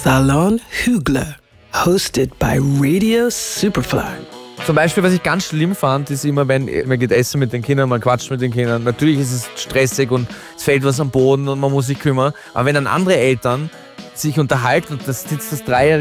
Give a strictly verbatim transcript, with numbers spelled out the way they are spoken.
Salon Hügler, hosted by Radio Superfly. Zum Beispiel, was ich ganz schlimm fand, ist immer, wenn man geht essen mit den Kindern, man quatscht mit den Kindern. Natürlich ist es stressig und es fällt was am Boden und man muss sich kümmern. Aber wenn dann andere Eltern sich unterhalten und das sitzt das Dreijährige